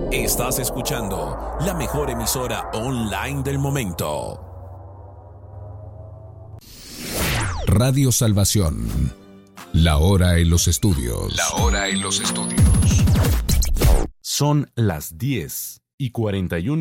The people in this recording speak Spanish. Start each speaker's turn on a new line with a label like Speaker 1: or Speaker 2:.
Speaker 1: Estás escuchando la mejor emisora online del momento. Radio Salvación. La hora en los estudios.
Speaker 2: La hora en los estudios.
Speaker 3: Son las 10:41